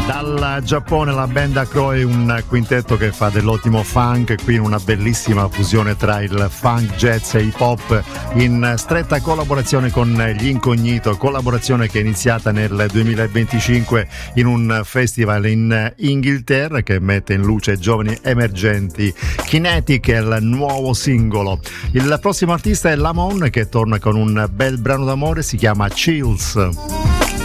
Dal Giappone la band Acroy, un quintetto che fa dell'ottimo funk, qui in una bellissima fusione tra il funk, jazz e hip hop, in stretta collaborazione con gli Incognito, collaborazione che è iniziata nel 2025 in un festival in Inghilterra che mette in luce giovani emergenti. Kinetic è il nuovo singolo. Il prossimo artista è Lamon, che torna con un bel brano d'amore, si chiama Chills.